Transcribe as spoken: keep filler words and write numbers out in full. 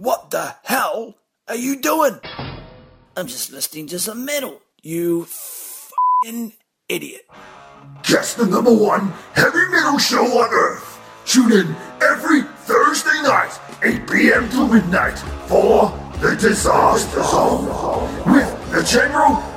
What the hell are you doing? I'm just listening to some metal, you f***ing idiot. Just the number one heavy metal show on Earth. Tune in every Thursday night, eight p.m. to midnight, for The Disaster Zone with the General